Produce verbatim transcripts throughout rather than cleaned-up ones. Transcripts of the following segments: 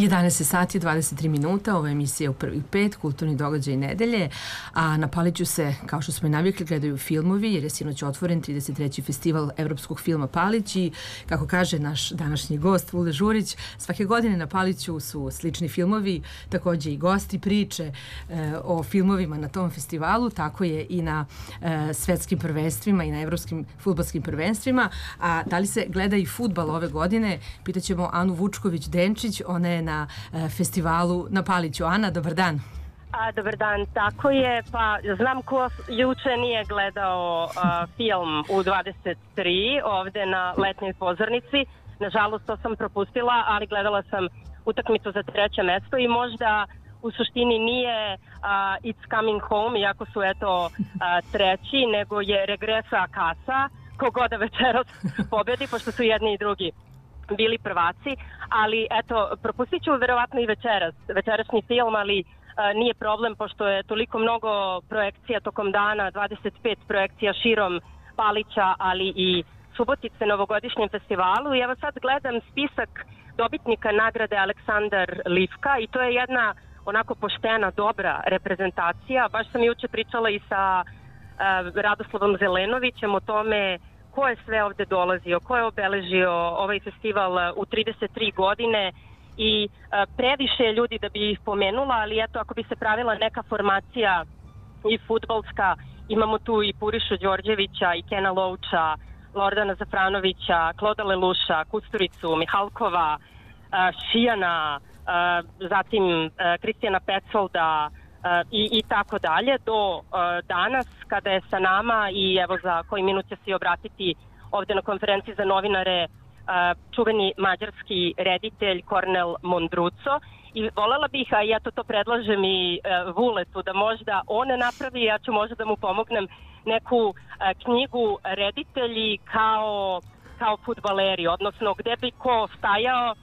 jedanaest sati i dvadeset tri minuta, ova emisija u prvih pet, kulturni događaj nedelje, a na Paliću se, kao što smo i navikli, gledaju filmovi, jer je sinoć otvoren trideset treći festival evropskog filma Palić i, kako kaže naš današnji gost Vule Žurić, svake godine na Paliću su slični filmovi, takođe i gosti, priče e, o filmovima na tom festivalu, tako je i na e, svetskim prvenstvima i na evropskim fudbalskim prvenstvima, a da li se gleda i fudbal ove godine, pitaćemo Anu Vučković-Denčić, ona je na e, festivalu na Paliću. Ana, dobar dan. A, dobar dan, tako je. Pa znam ko juče nije gledao a, film u dvadeset tri ovde na letnjoj pozornici. Nažalost, to sam propustila, ali gledala sam utakmicu za treće mesto i možda u suštini nije a, It's Coming Home, iako su eto a, treći, nego je Regresa Casa, kogoda večeras pobedi, pošto su jedni i drugi bili prvaci, ali eto, propustit ću verovatno i večeras, večerašnji film, ali a, nije problem, pošto je toliko mnogo projekcija tokom dana, dvadeset pet projekcija širom Palića, ali i Subotice na ovogodišnjem festivalu. I evo sad gledam spisak dobitnika nagrade Aleksandar Livka i to je jedna onako poštena, dobra reprezentacija. Baš sam juče pričala i sa uh, Radoslavom Zelenovićem o tome ko je sve ovde dolazio, ko je obeležio ovaj festival u trideset tri godine i uh, previše ljudi da bi ih pomenula, ali eto, ako bi se pravila neka formacija i fudbalska, imamo tu i Purišu Đorđevića i Kena Lovča, Lordana Zafranovića, Kloda Leluša, Kusturicu, Mihalkova, uh, Šijana, uh, zatim uh, Kristijana Petsolda uh, i, i tako dalje, do uh, danas kada je sa nama i evo za koji minut će se i obratiti ovde na konferenciji za novinare uh, čuveni mađarski reditelj Kornel Mondruco. I volela bih, a ja to, to predlažem i uh, Vuletu, da možda on ne napravi, ja ću možda da mu pomognem, neku uh, knjigu reditelji kao, kao fudbaleri, odnosno gde bi ko stajao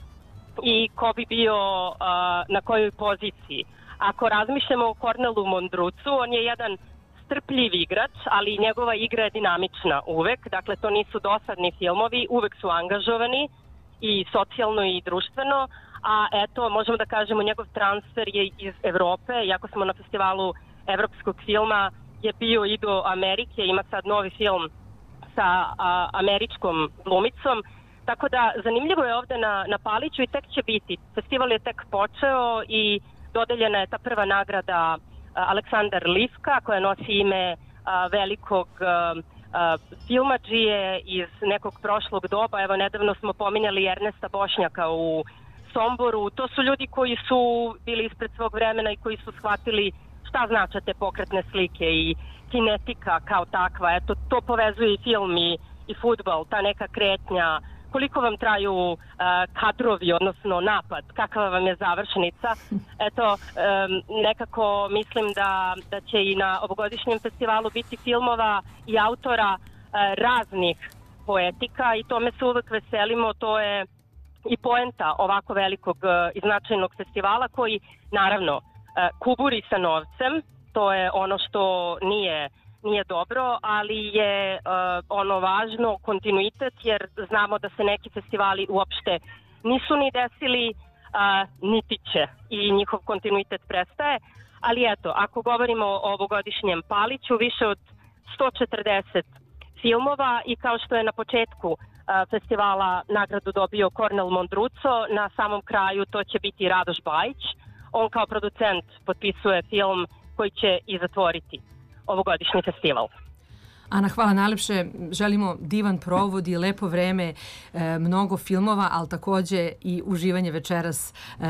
i ko bi bio uh, na kojoj poziciji. Ako razmišljamo o Kornelu Mondrucu, on je jedan strpljiv igrač, ali njegova igra je dinamična uvek, dakle to nisu dosadni filmovi, uvek su angažovani i socijalno i društveno, a eto, možemo da kažemo, njegov transfer je iz Evrope, iako smo na festivalu evropskog filma, je bio i do Amerike, ima sad novi film sa a, američkom glumicom, tako da zanimljivo je ovde na, na Paliću i tek će biti. Festival je tek počeo i dodeljena je ta prva nagrada a, Aleksandar Livka, koja nosi ime a, velikog a, a, filmadžije iz nekog prošlog doba. Evo, nedavno smo pominjali Ernesta Bošnjaka u Somboru. To su ljudi koji su bili ispred svog vremena i koji su shvatili šta znače te pokretne slike i kinetika kao takva. Eto, to povezuje i film i, i fudbal, ta neka kretnja. Koliko vam traju uh, kadrovi, odnosno napad, kakva vam je završnica. Eto, um, nekako mislim da, da će i na ovogodišnjem festivalu biti filmova i autora uh, raznih poetika i tome se uvek veselimo. To je i poenta ovako velikog uh, i značajnog festivala koji, naravno, uh, kuburi sa novcem, to je ono što nije nije dobro, ali je uh, ono važno kontinuitet, jer znamo da se neki festivali uopšte nisu ni desili, uh, niti će i njihov kontinuitet prestaje. Ali eto, ako govorimo o ovogodišnjem Paliću, više od sto četrdeset filmova i kao što je na početku uh, festivala nagradu dobio Kornel Mondruco, na samom kraju to će biti Radoš Bajić. On kao producent potpisuje film koji će i zatvoriti ovogodišnji festival. Ana, hvala najlepše. Želimo divan provod i lepo vreme, e, mnogo filmova, ali takođe i uživanje večeras e,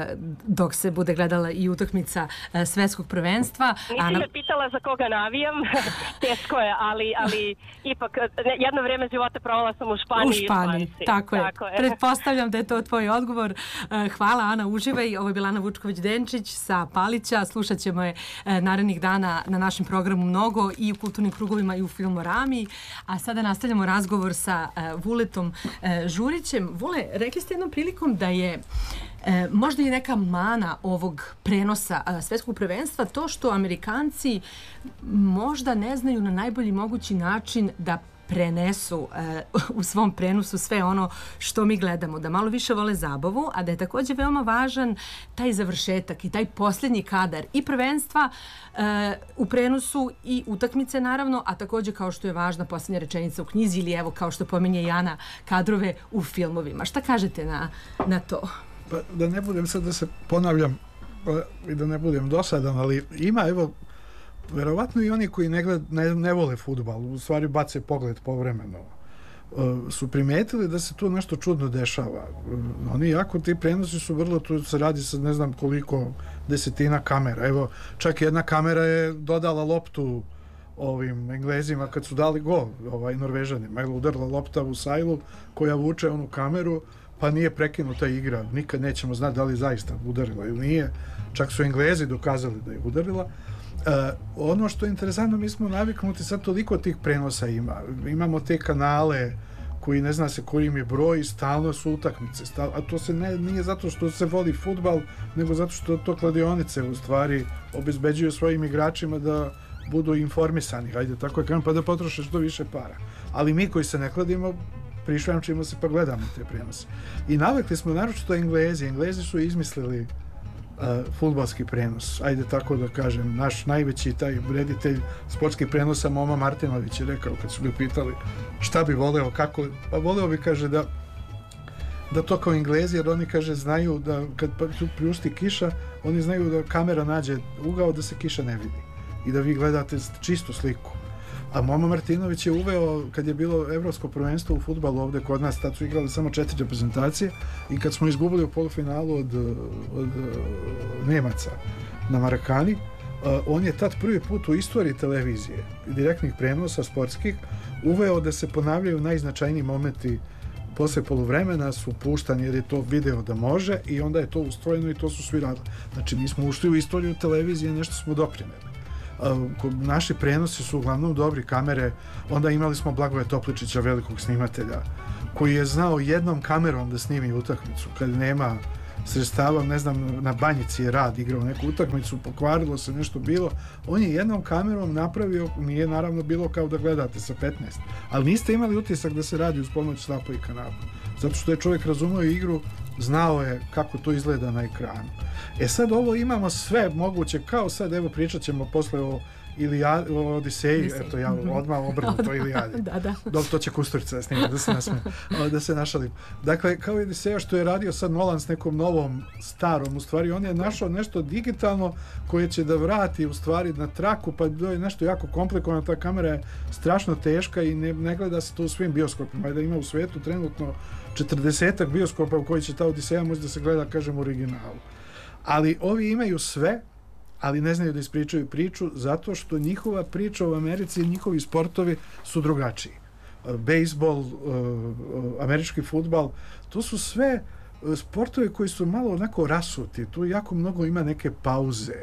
dok se bude gledala i utakmica e, svetskog prvenstva. Nisi Ana... me pitala za koga navijam, teško je, ali, ali ipak jedno vreme života provala sam u Španiji. U Španiji, tako je. Tako je. Pretpostavljam da je to tvoj odgovor. E, hvala, Ana, uživaj. Ovo je bila Ana Vučković-Denčić sa Palića. Slušat ćemo je e, narednih dana na našem programu mnogo i u kulturnim krugovima i u Filmorami, a sada nastavljamo razgovor sa uh, Vuletom uh, Žurićem. Vule, rekli ste jednom prilikom da je uh, možda i neka mana ovog prenosa uh, svetskog prvenstva to što Amerikanci možda ne znaju na najbolji mogući način da prenesu uh, u svom prenosu sve ono što mi gledamo, da malo više vole zabavu, a da je također veoma važan taj završetak i taj posljednji kadar i prvenstva uh, u prenosu i utakmice naravno, a također kao što je važna posljednja rečenica u knjizi ili evo kao što pominje Jana kadrove u filmovima. Šta kažete na, na to? Pa, da ne budem sad da se ponavljam pa, i da ne budem dosadan, ali ima evo verovatno i oni koji ne, gled, ne, ne vole fudbal, u stvari bace pogled povremeno, uh, su primetili da se tu nešto čudno dešava. Uh, oni jako, ti prenosi su vrlo, tu se radi sa ne znam koliko desetina kamera. Evo, čak jedna kamera je dodala loptu ovim Englezima kad su dali gol, ovaj Norvežanima. Je udarila lopta u sajlu koja vuče onu kameru, pa nije prekinuta igra. Nikad nećemo znati da li zaista udarila ili nije. Čak su Englezi dokazali da je udarila. Uh, ono što je interesantno, mi smo naviknuti, sad toliko tih prenosa ima. Imamo te kanale koji ne zna se koji im je broj i stalno su utakmice. Stal, a to se ne, nije zato što se voli fudbal, nego zato što to kladionice u stvari obezbeđuju svojim igračima da budu informisani, hajde tako je kažem, pa da potroše što više para. Ali mi koji se ne kladimo, prišljamčimo se pa gledamo te prenose. I navikli smo naročito Englezi. Englezi su izmislili Uh, fudbalski prenos, ajde tako da kažem, naš najveći taj reditelj sportskih prenosa Moma Martinović je rekao kad su ga pitali šta bi voleo, kako, pa voleo bi, kaže, da da to kao Englezi, jer oni, kaže, znaju da kad priušti kiša, oni znaju da kamera nađe ugao da se kiša ne vidi i da vi gledate čistu sliku. A Moma Martinović je uveo, kad je bilo evropsko prvenstvo u fudbalu ovdje kod nas, tad su igrali samo četiri reprezentacije i kad smo izgubili u polufinalu od, od Nemaca na Marakani, on je tad prvi put u istoriji televizije, direktnih prenosa sportskih, uveo da se ponavljaju najznačajniji momenti posle poluvremena, su puštani jer je to video da može i onda je to ustrojeno i to su svi radili. Znači, mi smo ušli u istoriju televizije, nešto smo doprineli. Naši prenosi su uglavnom dobri, kamere. Onda imali smo Blagoja Topličića, velikog snimatelja, koji je znao jednom kamerom da snimi utakmicu kad nema sredstava, ne znam, na Banjici je Rad igrao neku utakmicu, pokvarilo se nešto bilo, on je jednom kamerom napravio, nije naravno bilo kao da gledate sa petnaest, ali niste imali utisak da se radi uz pomoć slapa i kanapa, zato što je čovjek razumio igru, znao je kako to izgleda na ekranu. E sad ovo imamo sve moguće, kao sad evo pričat ćemo posle o Ilijadi, o Odiseji, eto ja odmah obrnu to Ilijadi. Da, da. Dok to će Kusturica snimati, da se nasme, da se našalim. Dakle, kao Odiseja što je radio sad Nolan s nekom novom, starom, u stvari on je našao nešto digitalno koje će da vrati u stvari na traku, pa je nešto jako komplikovano, ta kamera je strašno teška i ne, ne gleda se to u svim bioskopima, da ima u svijetu trenutno četrdesetak bioskopa u koji će ta Odiseja možda se gleda, kažem, u originalu. Ali ovi imaju sve, ali ne znaju da ispričaju priču zato što njihova priča u Americi i njihovi sportovi su drugačiji. Bejsbol, američki fudbal, to su sve sportovi koji su malo onako rasuti, tu jako mnogo ima neke pauze.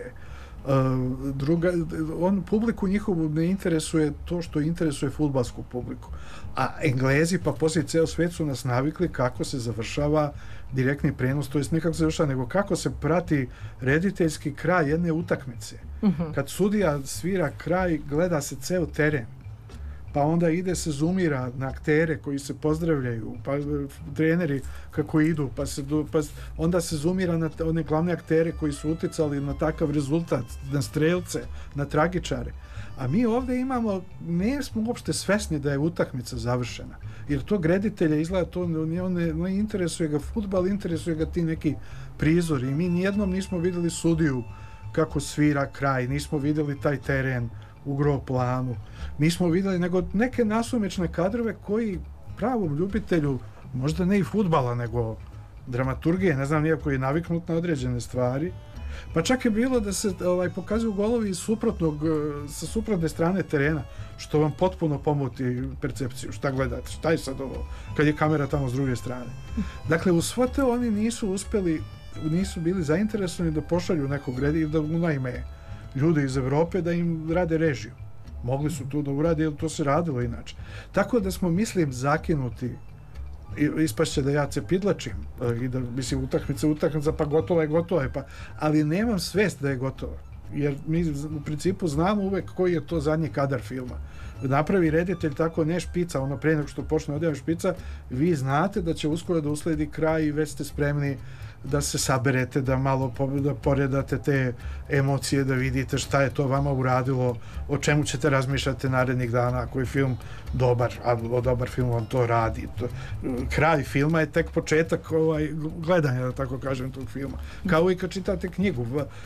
Druga, on, publiku njihovu ne interesuje to što interesuje fudbalsku publiku. A Englezi, pa poslije ceo svijet su nas navikli kako se završava direktni prenos, to jest ne kako se završava, nego kako se prati rediteljski kraj jedne utakmice. Uh-huh. Kad sudija svira kraj, gleda se ceo teren. Pa onda ide se zoomira na aktere koji se pozdravljaju, pa treneri kako idu, pa se pa onda se zoomira na one glavne aktere koji su uticali na takav rezultat, na strelce, na tragičare. A mi ovdje imamo, ne smo uopšte svesni da je utakmica završena. Jer to reditelja izgleda, to ne, ne, ne interesuje ga fudbal, interesuje ga ti neki prizori. I mi nijednom nismo vidjeli sudiju kako svira kraj, nismo vidjeli taj teren u gro planu. Nismo vidjeli nego neke nasumične kadrove koji pravom ljubitelju, možda ne i fudbala, nego dramaturgije, ne znam nijako je naviknut na određene stvari. Pa čak je bilo da se ovaj, pokazuju golovi iz suprotnog, sa suprotne strane terena, što vam potpuno pomuti percepciju, šta gledate, šta je sad ovo, kad je kamera tamo s druge strane. Dakle, u svo te oni nisu uspeli, nisu bili zainteresovani da pošalju nekog redi, da unajme ljudi iz Evrope da im rade režiju. Mogli su to da urade, jer to se radilo inače. Tako da smo, mislim, zakinuti, ispašće da ja cepidlačim i da, mislim, utakmica, utakmica, pa gotova je, gotova je, pa, ali nemam svest da je gotova. jer mi u principu znamo uvek koji je to zadnji kadar filma. Napravi reditelj tako ne špica, ono prije nego što počne odjeva špica, vi znate da će uskoro da usledi kraj i već ste spremni da se saberete, da malo po, da poredate te emocije, da vidite šta je to vama uradilo, o čemu ćete razmišljati narednih dana ako je film dobar, a o dobar film vam to radi. To, kraj filma je tek početak ovaj, gledanja, da tako kažem, tog filma. Kao i kad čitate knjigu.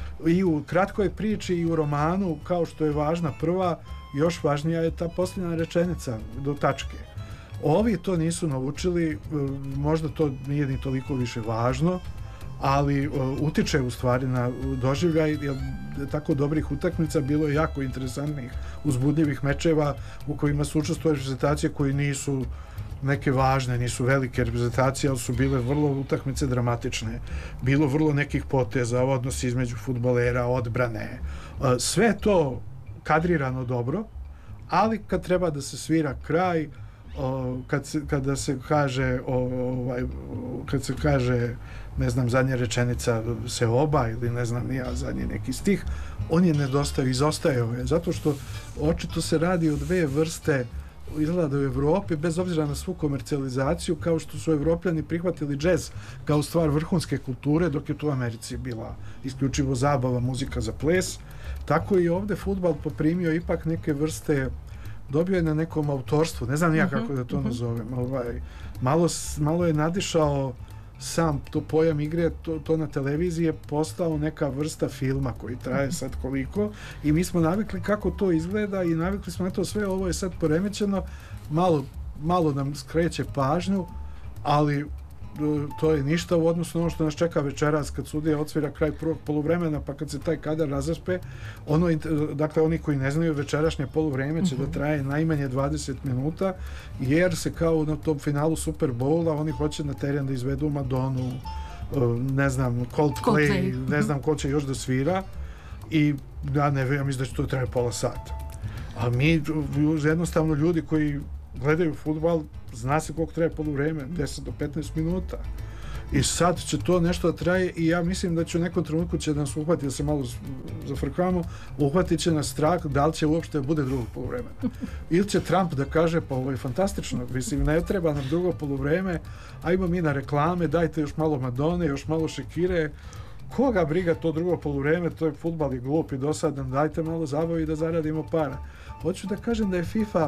I u kratkoj priči i u romanu, kao što je važna prva, još važnija je ta posljednja rečenica do tačke. Ovi to nisu naučili, možda to nije ni toliko više važno, ali utiče u stvari na doživljaj, jer tako dobrih utakmica bilo je jako interesantnih, uzbudljivih mečeva u kojima su učestvovali reprezentacije koji nisu neke važne, nisu velike reprezentacije, ali su bile vrlo utakmice dramatične. Bilo vrlo nekih poteza, odnosi između fudbalera, odbrane. Sve to kadrirano dobro, ali kad treba da se svira kraj, o, kad se, kada se kaže o, ovaj, kad se kaže ne znam, zadnja rečenica se oba ili ne znam ja, zadnji neki stih, on je nedostao, izostao je, zato što očito se radi o dve vrste izgleda u Evropi, bez obzira na svu komercijalizaciju, kao što su Evropljani prihvatili džez kao stvar vrhunske kulture, dok je tu u Americi bila isključivo zabava, muzika za ples, tako i ovde fudbal poprimio ipak neke vrste, dobio je na nekom autorstvu, ne znam ja kako da to nazovem, ovaj, malo, malo je nadišao sam to pojam igre, to, to na televiziji je postao neka vrsta filma koji traje sad koliko i mi smo navikli kako to izgleda i navikli smo na to sve, ovo je sad poremećeno, malo, malo nam skreće pažnju, ali to je ništa u odnosu na ono što nas čeka večeras kad sudija odsvira kraj prvog poluvremena, pa kad se taj kadar razaspe, ono, dakle oni koji ne znaju, večerašnje poluvreme će da traje najmanje dvadeset minuta, jer se kao na tom finalu Super Bowla oni hoće na teren da izvedu Madonu, ne znam, Coldplay, ne znam ko će još da svira i ja ne vem, ja mislim da će to traje pola sata. A mi, jednostavno ljudi koji gledaju fudbal, zna se koliko traje poluvreme, deset do petnaest minuta. I sad će to nešto da traje i ja mislim da će u nekom trenutku će nas uhvatiti, da se malo zafrkavamo, uhvatit će nas strah da li će uopšte bude drugog poluvremena. Ili će Trump da kaže, pa ovo je fantastično, mislim, ne treba nam drugo poluvreme, ajmo mi na reklame, dajte još malo Madone, još malo Shakire, koga briga to drugo poluvreme, to je fudbal i glup i dosadan, dajte malo zabavi da zaradimo para. Hoću da kažem da je FIFA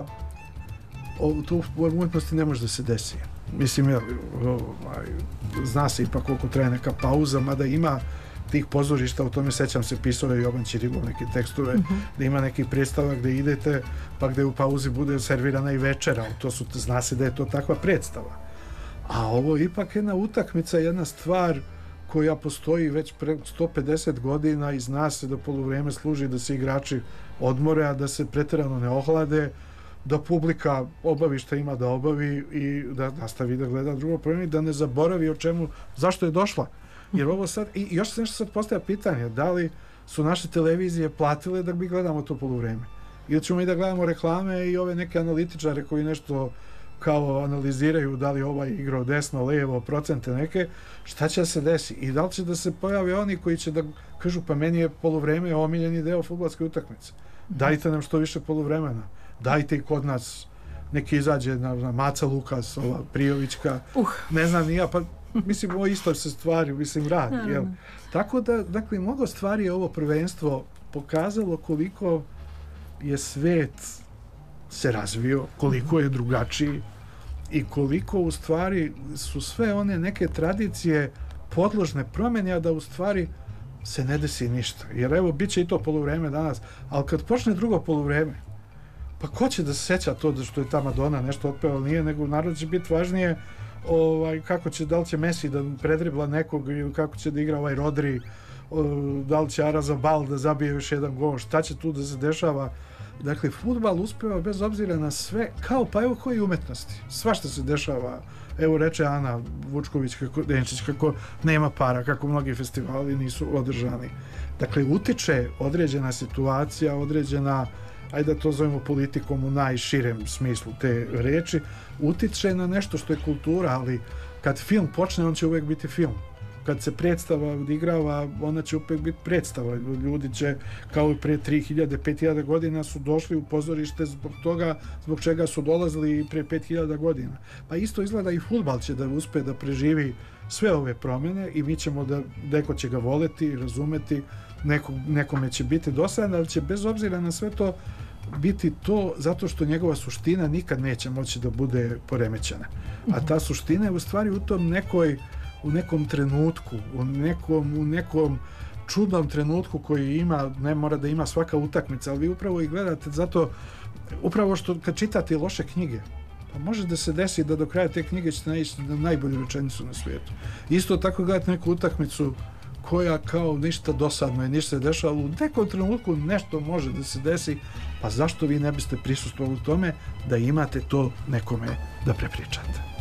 o, tu u umetnosti ne može da se desi. Mislim, ja, ovaj, zna se ipak koliko traje neka pauza, mada ima tih pozorišta, u tome sećam se, pisao je Jovan Ćirilov neke tekstove, mm -hmm. da ima neki predstava gde idete, pa gde u pauzi bude servirana i večera, to su, zna se da je to takva predstava. A ovo ipak jedna utakmica, jedna stvar koja postoji već pre sto pedeset godina i zna se da poluvreme služi da se igrači odmore, a da se pretjerano ne ohlade, da publika obavi šta ima da obavi i da nastavi da gleda drugo poluvreme, da ne zaboravi o čemu, zašto je došla. Jer ovo sad, i još se nešto sad postavlja pitanje, da li su naše televizije platile da mi gledamo to poluvreme? Ili ćemo i da gledamo reklame i ove neke analitičare koji nešto kao analiziraju da li ovaj igrao desno, levo, procente neke, šta će da se desi? I da li će da se pojave oni koji će da kažu, pa meni je poluvreme omiljeni deo fudbalske utakmice. Dajte nam što više poluvremena. Dajte i kod nas neki izađe na, na Maca Lukas, ova Prijovićka, uh. ne znam ni ja, pa mislim, ovo isto se stvari, mislim, radi, jel? Tako da, dakle, mnogo stvari je ovo prvenstvo pokazalo koliko je svet se razvio, koliko je drugačiji i koliko u stvari su sve one neke tradicije podložne promjene, a da u stvari se ne desi ništa. Jer evo, bit će i to poluvreme danas, ali kad počne drugo poluvreme, pa ko će da se seća to da što je ta Madonna nešto otpevala, nije, nego narod će biti važnije ovaj, kako će, da li će Messi da predribla nekog ili kako će da igra ovaj Rodri, da li će Arazabal da zabije još jedan gol, šta će tu da se dešava. Dakle, fudbal uspeva bez obzira na sve, kao pa evo koji umetnosti. Svašta se dešava. Evo reče Ana Vučković, kako, Denčić, kako nema para, kako mnogi festivali nisu održani. Dakle, utiče određena situacija, određena, ajde da to zovemo politikom u najširem smislu te reči, utiče na nešto što je kultura, ali kad film počne, on će uvijek biti film. kad se predstava odigrava, ona će uvijek biti predstava. Ljudi će, kao i pre tri hiljade, pet hiljada godina su došli u pozorište zbog toga, zbog čega su dolazili i pre pet hiljada godina. Pa isto izgleda i fudbal će da uspe da preživi sve ove promjene i mi ćemo da, neko će ga voleti, razumeti, neko, nekome će biti dosadan, ali će bez obzira na sve to biti to zato što njegova suština nikad neće moći da bude poremećena. A ta suština je u stvari u tom nekoj, u nekom trenutku, u nekom, u nekom čudnom trenutku koji ima, ne mora da ima svaka utakmica, ali vi upravo i gledate zato, upravo što kad čitate loše knjige, pa može da se desi da do kraja te knjige ćete naići na najbolju rečenicu na svijetu. Isto tako gledate neku utakmicu koja kao ništa dosadno je, ništa se dešava, u nekom trenutku nešto može da se desi, pa zašto vi ne biste prisustvovali u tome da imate to nekome da prepričate?